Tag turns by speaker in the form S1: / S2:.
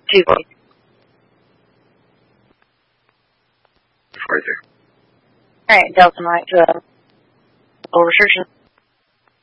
S1: 2
S2: What? It's right there.
S1: Alright, Delta Mike, oversearching.